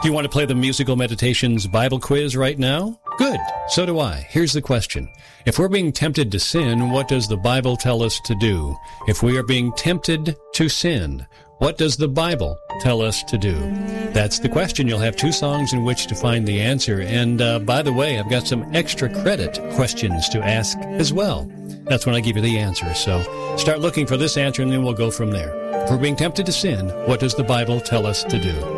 You want to play the Musical Meditations Bible quiz right now? Good. So do I. Here's the question. If we're being tempted to sin, what does the Bible tell us to do? If we are being tempted to sin, what does the Bible tell us to do? That's the question. You'll have 2 songs in which to find the answer. And by the way, I've got some extra credit questions to ask as well. That's when I give you the answer. So start looking for this answer, and then we'll go from there. If we're being tempted to sin, what does the Bible tell us to do?